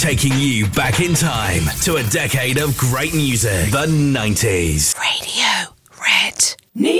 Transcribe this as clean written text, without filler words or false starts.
Taking you back in time to a decade of great music, the 90s. Radio.